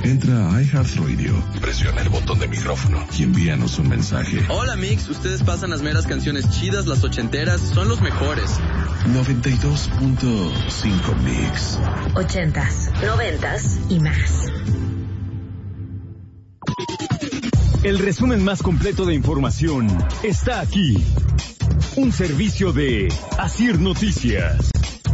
Entra a iHeartRadio, presiona el botón de micrófono y envíanos un mensaje. Hola, Mix, ustedes pasan las meras canciones chidas, las ochenteras, son los mejores. 92.5 Mix. 80s, 90s y más. El resumen más completo de información está aquí. Un servicio de Asir Noticias.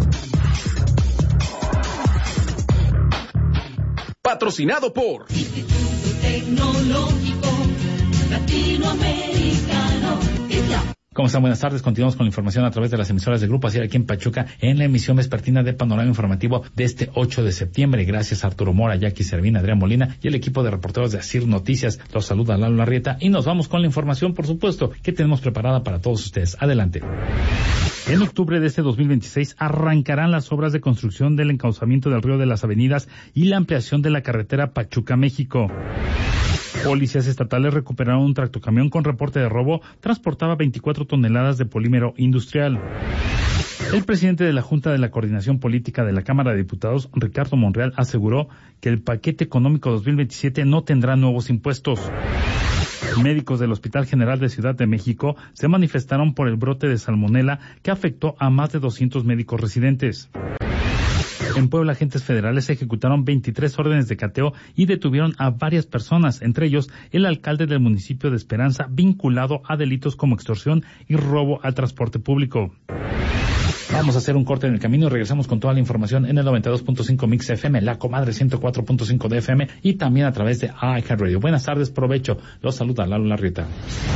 Patrocinado por Instituto Tecnológico Latinoamericano. ¿Cómo están? Buenas tardes. Continuamos con la información a través de las emisoras del Grupo Asir aquí en Pachuca en la emisión vespertina de Panorama Informativo de este 8 de septiembre. Gracias a Arturo Mora, Jackie Servina, Adrián Molina y el equipo de reporteros de Asir Noticias. Los saluda Lalo Larrieta y nos vamos con la información, por supuesto, que tenemos preparada para todos ustedes. Adelante. En octubre de este 2026 arrancarán las obras de construcción del encauzamiento del río de las Avenidas y la ampliación de la carretera Pachuca-México. Policías estatales recuperaron un tractocamión con reporte de robo, transportaba 24 toneladas de polímero industrial. El presidente de la Junta de la Coordinación Política de la Cámara de Diputados, Ricardo Monreal, aseguró que el paquete económico 2027 no tendrá nuevos impuestos. Médicos del Hospital General de Ciudad de México se manifestaron por el brote de salmonela que afectó a más de 200 médicos residentes. En Puebla, agentes federales ejecutaron 23 órdenes de cateo y detuvieron a varias personas, entre ellos el alcalde del municipio de Esperanza, vinculado a delitos como extorsión y robo al transporte público. Vamos a hacer un corte en el camino y regresamos con toda la información en el 92.5 Mix FM, la comadre 104.5 de FM y también a través de iHeartRadio. Buenas tardes, provecho. Los saluda Lalo Larrieta.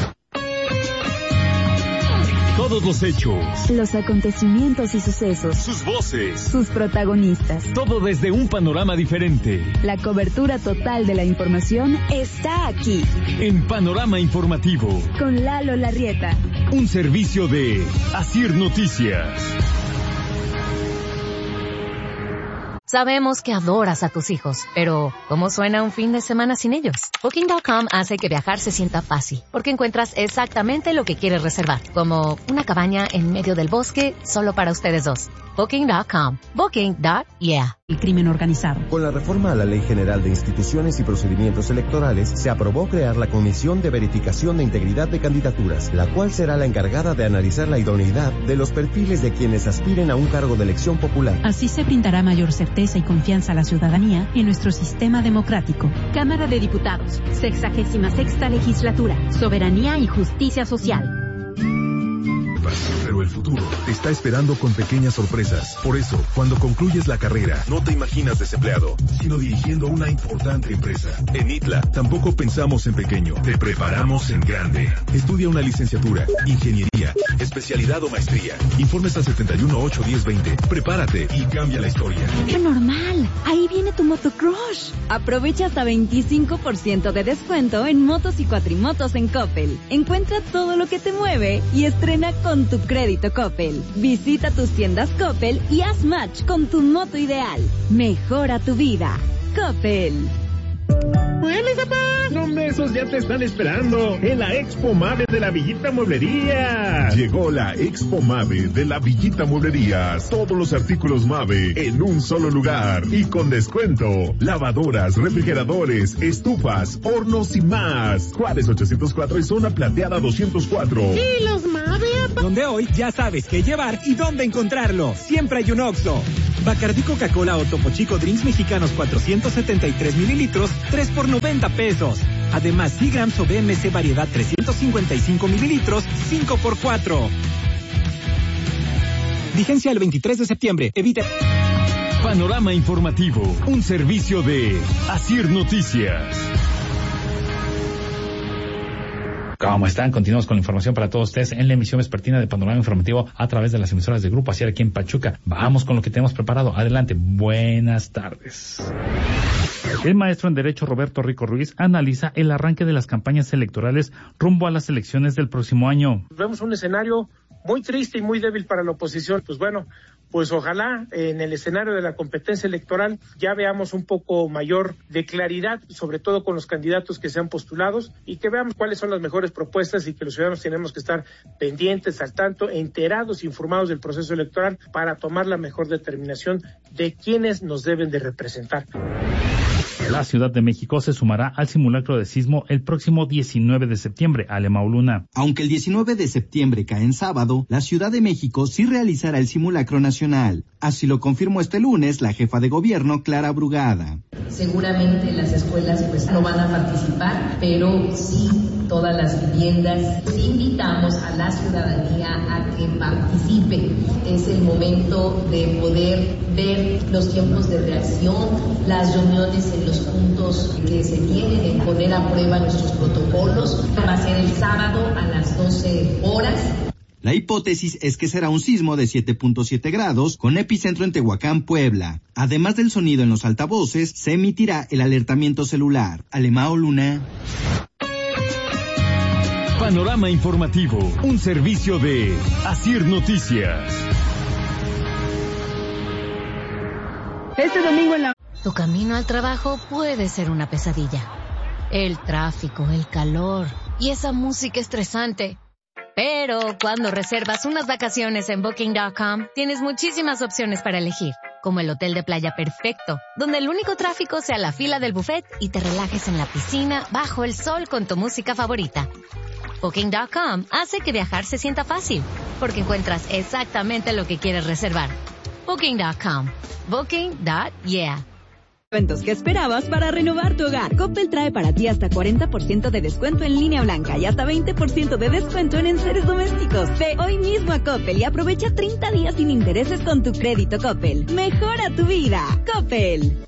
Todos los hechos, los acontecimientos y sucesos, sus voces, sus protagonistas. Todo desde un panorama diferente. La cobertura total de la información está aquí. En Panorama Informativo. Con Lalo Larrieta. Un servicio de Asir Noticias. Sabemos que adoras a tus hijos, pero ¿cómo suena un fin de semana sin ellos? Booking.com hace que viajar se sienta fácil, porque encuentras exactamente lo que quieres reservar, como una cabaña en medio del bosque solo para ustedes dos. Booking.com. Booking.yeah. El crimen organizado. Con la reforma a la Ley General de Instituciones y Procedimientos Electorales, se aprobó crear la Comisión de Verificación de Integridad de Candidaturas, la cual será la encargada de analizar la idoneidad de los perfiles de quienes aspiren a un cargo de elección popular. Así se brindará mayor certeza y confianza a la ciudadanía en nuestro sistema democrático. Cámara de Diputados, 66ª Legislatura, Soberanía y Justicia Social. Pero el futuro te está esperando con pequeñas sorpresas. Por eso, cuando concluyes la carrera, no te imaginas desempleado, sino dirigiendo una importante empresa. En ITLA, tampoco pensamos en pequeño, te preparamos en grande. Estudia una licenciatura, ingeniería, especialidad o maestría. Informes al 71-8-10-20. Prepárate y cambia la historia. ¡Qué normal! Ahí viene tu motocrush. Aprovecha hasta 25% de descuento en motos y cuatrimotos en Coppel. Encuentra todo lo que te mueve y estrena con tu crédito Coppel. Visita tus tiendas Coppel y haz match con tu moto ideal. Mejora tu vida. Coppel. ¡Hola, papá! No, esos ya te están esperando en la Expo Mave de la Villita Mueblería. Llegó la Expo Mave de la Villita Mueblería. Todos los artículos Mave en un solo lugar y con descuento. Lavadoras, refrigeradores, estufas, hornos y más. Juárez 804 y Zona Plateada 204. ¡Y los Mave, papá! Donde hoy ya sabes qué llevar y dónde encontrarlo. Siempre hay un Oxxo. Bacardí Coca-Cola o Topo Chico Drinks Mexicanos 473 mililitros, 3 por 90 pesos. Además, Seagrams o BMC Variedad 355 mililitros, 5 por 4. Vigencia el 23 de septiembre. Evita. Panorama Informativo, un servicio de Asir Noticias. ¿Cómo están? Continuamos con la información para todos ustedes en la emisión vespertina de Panorama Informativo a través de las emisoras de Grupo Asir aquí en Pachuca. Vamos con lo que tenemos preparado. Adelante. Buenas tardes. El maestro en Derecho Roberto Rico Ruiz analiza el arranque de las campañas electorales rumbo a las elecciones del próximo año. Vemos un escenario muy triste y muy débil para la oposición. Pues bueno, pues ojalá en el escenario de la competencia electoral ya veamos un poco mayor de claridad, sobre todo con los candidatos que sean postulados, y que veamos cuáles son las mejores propuestas y que los ciudadanos tenemos que estar pendientes, al tanto, enterados, informados del proceso electoral para tomar la mejor determinación de quiénes nos deben de representar. La Ciudad de México se sumará al simulacro de sismo el próximo 19 de septiembre. Alemão Luna. Aunque el 19 de septiembre cae en sábado, la Ciudad de México sí realizará el simulacro nacional. Así lo confirmó este lunes la jefa de gobierno, Clara Brugada. Seguramente las escuelas pues no van a participar, pero sí todas las viviendas. Sí invitamos a la ciudadanía a que participe. Es el momento de poder ver los tiempos de reacción, las reuniones en los puntos que se tienen, en poner a prueba nuestros protocolos. Va a ser el sábado a las 12 horas. La hipótesis es que será un sismo de 7.7 grados con epicentro en Tehuacán, Puebla. Además del sonido en los altavoces, se emitirá el alertamiento celular. Alemão Luna. Panorama informativo, un servicio de Asir Noticias. Este domingo en la... Tu camino al trabajo puede ser una pesadilla. El tráfico, el calor y esa música estresante. Pero cuando reservas unas vacaciones en Booking.com, tienes muchísimas opciones para elegir, como el hotel de playa perfecto, donde el único tráfico sea la fila del buffet y te relajes en la piscina bajo el sol con tu música favorita. Booking.com hace que viajar se sienta fácil, porque encuentras exactamente lo que quieres reservar. Booking.com. Booking.yeah. Eventos que esperabas para renovar tu hogar. Coppel trae para ti hasta 40% de descuento en línea blanca y hasta 20% de descuento en enseres domésticos. Ve hoy mismo a Coppel y aprovecha 30 días sin intereses con tu crédito Coppel. Mejora tu vida. Coppel.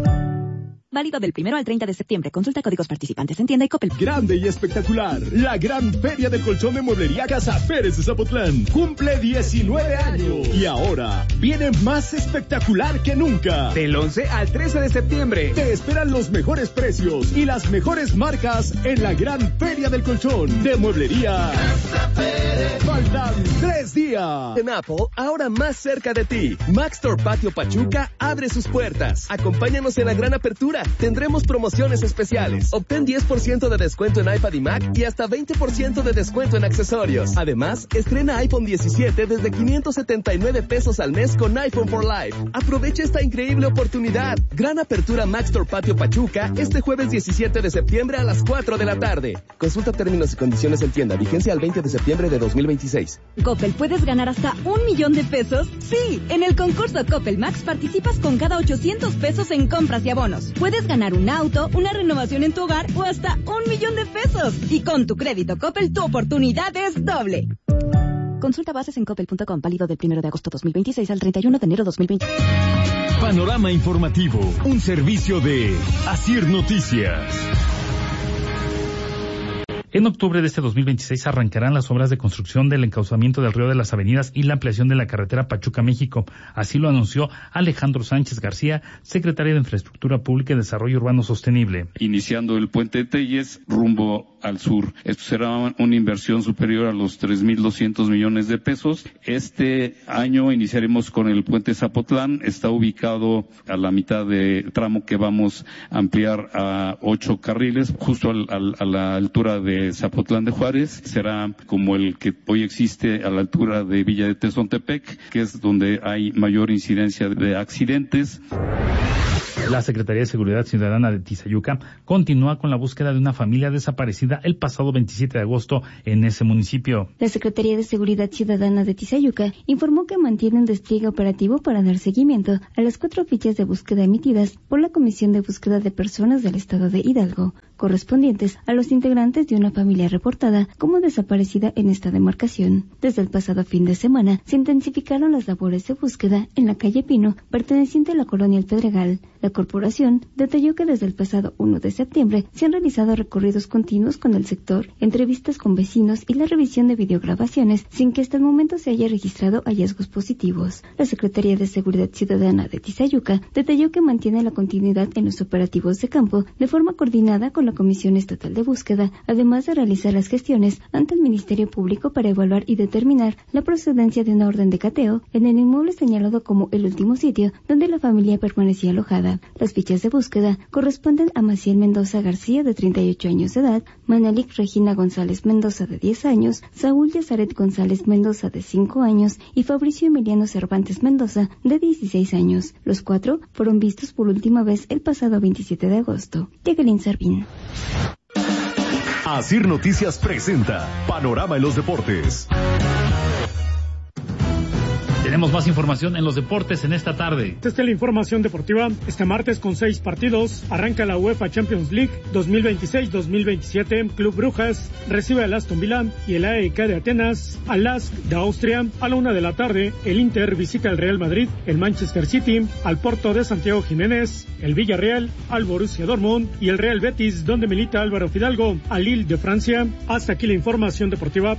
Válido del 1 al 30 de septiembre. Consulta códigos participantes en tienda y Coppel. Grande y espectacular. La gran feria del colchón de mueblería Casa Pérez de Zapotlán cumple 19 años. Y ahora viene más espectacular que nunca. Del 11 al 13 de septiembre te esperan los mejores precios y las mejores marcas en la gran feria del colchón de mueblería Casa Pérez. Faltan 3 días. En Apple, ahora más cerca de ti. Maxstore Patio Pachuca abre sus puertas. Acompáñanos en la gran apertura. Tendremos promociones especiales. Obtén 10% de descuento en iPad y Mac y hasta 20% de descuento en accesorios. Además, estrena iPhone 17 desde 579 pesos al mes con iPhone for Life. Aprovecha esta increíble oportunidad. Gran apertura Maxstore Patio Pachuca este jueves 17 de septiembre a las 4 de la tarde. Consulta términos y condiciones en tienda. Vigencia al 20 de septiembre de 2026. Coppel, ¿puedes ganar hasta 1 millón de pesos? Sí, en el concurso Coppel Max participas con cada 800 pesos en compras y abonos. Puedes ganar un auto, una renovación en tu hogar o hasta 1 millón de pesos. Y con tu crédito Coppel, tu oportunidad es doble. Consulta bases en coppel.com, válido del 1 de agosto 2026 al 31 de enero 2020. Panorama informativo, un servicio de Asir Noticias. En octubre de este 2026 arrancarán las obras de construcción del encauzamiento del río de las Avenidas y la ampliación de la carretera Pachuca-México. Así lo anunció Alejandro Sánchez García, secretario de Infraestructura Pública y Desarrollo Urbano Sostenible. Iniciando el puente de Telles rumbo al sur. Esto será una inversión superior a los 3.200 millones de pesos. Este año iniciaremos con el puente Zapotlán. Está ubicado a la mitad del tramo que vamos a ampliar a 8 carriles, justo a la altura de Zapotlán de Juárez. Será como el que hoy existe a la altura de Villa de Tezontepec, que es donde hay mayor incidencia de accidentes. La Secretaría de Seguridad Ciudadana de Tizayuca continúa con la búsqueda de una familia desaparecida el pasado 27 de agosto en ese municipio. La Secretaría de Seguridad Ciudadana de Tizayuca informó que mantiene un despliegue operativo para dar seguimiento a las 4 fichas de búsqueda emitidas por la Comisión de Búsqueda de Personas del Estado de Hidalgo, correspondientes a los integrantes de una familia reportada como desaparecida en esta demarcación. Desde el pasado fin de semana se intensificaron las labores de búsqueda en la calle Pino, perteneciente a la colonia El Pedregal. La corporación detalló que desde el pasado 1 de septiembre se han realizado recorridos continuos con el sector, entrevistas con vecinos y la revisión de videograbaciones sin que hasta el momento se haya registrado hallazgos positivos. La Secretaría de Seguridad Ciudadana de Tizayuca detalló que mantiene la continuidad en los operativos de campo de forma coordinada con la Comisión Estatal de Búsqueda, además de realizar las gestiones ante el Ministerio Público para evaluar y determinar la procedencia de una orden de cateo en el inmueble señalado como el último sitio donde la familia permanecía alojada reservada. Las fichas de búsqueda corresponden a Maciel Mendoza García, de 38 años de edad, Manelik Regina González Mendoza, de 10 años, Saúl Yazaret González Mendoza, de 5 años, y Fabricio Emiliano Cervantes Mendoza, de 16 años. Los 4 fueron vistos por última vez el pasado 27 de agosto. Jacqueline Servín. Asir Noticias presenta Panorama en los Deportes. Tenemos más información en los deportes en esta tarde. Esta es la información deportiva. Este martes, con 6 partidos, arranca la UEFA Champions League 2026-2027. Club Brujas recibe al Aston Villa y el AEK de Atenas al LASK de Austria. A la 1 de la tarde, el Inter visita al Real Madrid, el Manchester City al Porto de Santiago Jiménez, el Villarreal al Borussia Dortmund y el Real Betis, donde milita Álvaro Fidalgo, al Lille de Francia. Hasta aquí la información deportiva.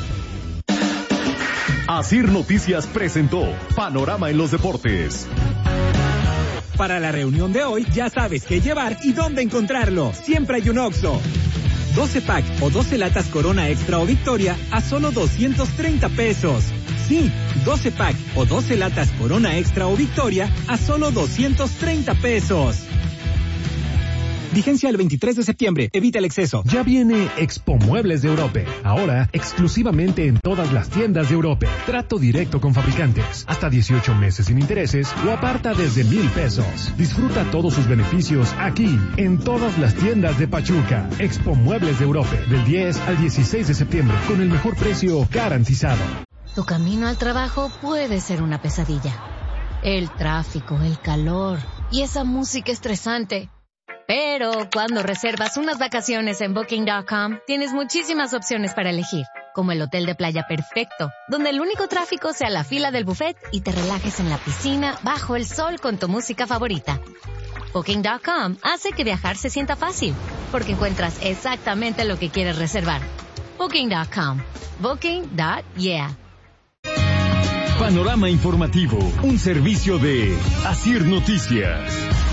Asir Noticias presentó Panorama en los Deportes. Para la reunión de hoy, ya sabes qué llevar y dónde encontrarlo. Siempre hay un Oxxo. 12 pack o 12 latas Corona Extra o Victoria a solo 230 pesos. Sí, 12 pack o 12 latas Corona Extra o Victoria a solo 230 pesos. Vigencia el 23 de septiembre. Evita el exceso. Ya viene Expo Muebles de Europe. Ahora, exclusivamente en todas las tiendas de Europe. Trato directo con fabricantes. Hasta 18 meses sin intereses o aparta desde 1,000 pesos. Disfruta todos sus beneficios aquí, en todas las tiendas de Pachuca. Expo Muebles de Europe. Del 10 al 16 de septiembre. Con el mejor precio garantizado. Tu camino al trabajo puede ser una pesadilla. El tráfico, el calor y esa música estresante. Pero cuando reservas unas vacaciones en Booking.com, tienes muchísimas opciones para elegir, como el hotel de playa perfecto, donde el único tráfico sea la fila del buffet y te relajes en la piscina bajo el sol con tu música favorita. Booking.com hace que viajar se sienta fácil, porque encuentras exactamente lo que quieres reservar. Booking.com. Booking.yeah. Panorama informativo, un servicio de Asir Noticias.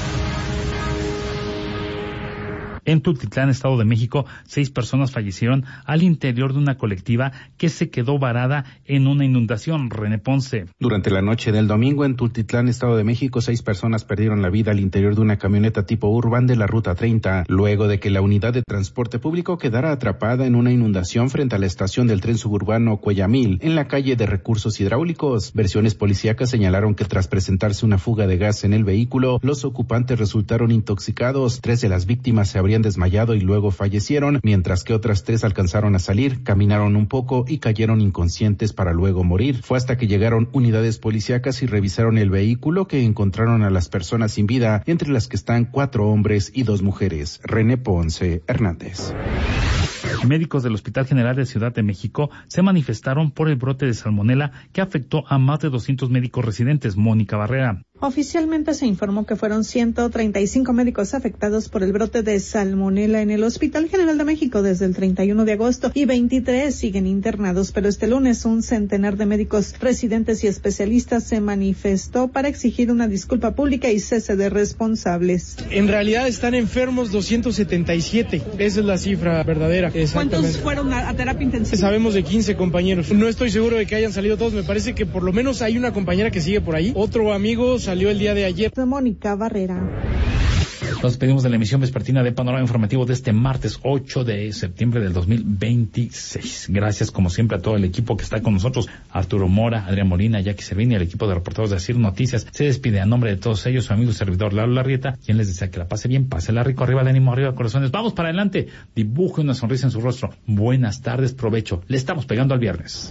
En Tultitlán, Estado de México, 6 personas fallecieron al interior de una colectiva que se quedó varada en una inundación. René Ponce. Durante la noche del domingo, en Tultitlán, Estado de México, 6 personas perdieron la vida al interior de una camioneta tipo Urban de la Ruta 30, luego de que la unidad de transporte público quedara atrapada en una inundación frente a la estación del tren suburbano Cuellamil, en la calle de Recursos Hidráulicos. Versiones policíacas señalaron que tras presentarse una fuga de gas en el vehículo, los ocupantes resultaron intoxicados. 3 de las víctimas se habrían desmayado y luego fallecieron, mientras que otras 3 alcanzaron a salir, caminaron un poco y cayeron inconscientes para luego morir. Fue hasta que llegaron unidades policíacas y revisaron el vehículo que encontraron a las personas sin vida, entre las que están 4 hombres y 2 mujeres. René Ponce Hernández. Médicos del Hospital General de Ciudad de México se manifestaron por el brote de salmonela que afectó a más de 200 médicos residentes. Mónica Barrera. Oficialmente se informó que fueron 135 médicos afectados por el brote de salmonela en el Hospital General de México desde el 31 de agosto y 23 siguen internados, pero este lunes un centenar de médicos residentes y especialistas se manifestó para exigir una disculpa pública y cese de responsables. En realidad están enfermos 277, esa es la cifra verdadera. ¿Cuántos fueron a terapia intensiva? Sabemos de 15 compañeros. No estoy seguro de que hayan salido todos, me parece que por lo menos hay una compañera que sigue por ahí. Otro amigo salió el día de ayer. Mónica Barrera. Nos despedimos de la emisión vespertina de Panorama Informativo de este martes 8 de septiembre del 2026. Gracias, como siempre, a todo el equipo que está con nosotros. Arturo Mora, Adrián Molina, Jackie Servín y el equipo de reporteros de Asir Noticias. Se despide a nombre de todos ellos su amigo y servidor Lalo Larrieta, quien les desea que la pase bien, pásela rico, arriba el ánimo, arriba corazones. Vamos para adelante, dibuje una sonrisa en su rostro. Buenas tardes, provecho. Le estamos pegando al viernes.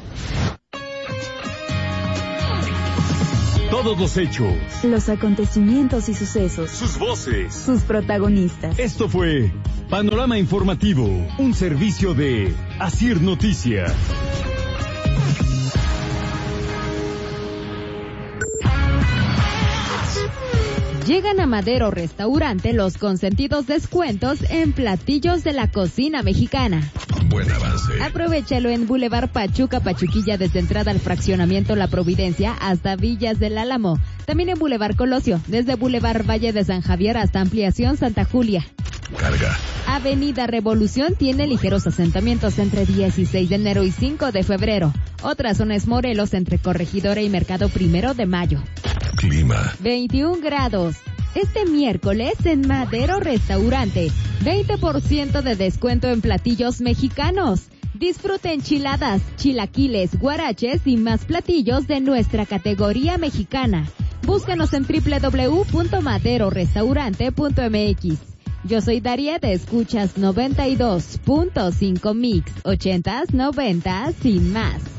Todos los hechos, los acontecimientos y sucesos, sus voces, sus protagonistas. Esto fue Panorama Informativo, un servicio de Asir Noticias. Llegan a Madero Restaurante los consentidos descuentos en platillos de la cocina mexicana. Buen avance. Aprovechalo en Boulevard Pachuca, Pachuquilla, desde entrada al fraccionamiento La Providencia hasta Villas del Álamo. También en Boulevard Colosio, desde Boulevard Valle de San Javier hasta Ampliación Santa Julia. Carga. Avenida Revolución tiene ligeros asentamientos entre 16 de enero y 5 de febrero. Otra zona es Morelos entre Corregidora y Mercado 1 de Mayo. Clima. 21 grados. este miércoles en Madero Restaurante. 20% de descuento en platillos mexicanos. Disfruta enchiladas, chilaquiles, guaraches y más platillos de nuestra categoría mexicana. Búscanos en www.maderorestaurante.mx. Yo soy Daria, te escuchas 92.5 Mix, 80s, 90s sin más.